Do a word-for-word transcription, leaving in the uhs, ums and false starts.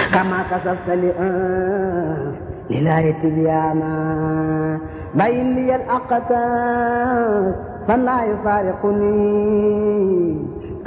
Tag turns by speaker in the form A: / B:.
A: كما كسبت لله تبيانا بين لي الأقتات فلا يفارقني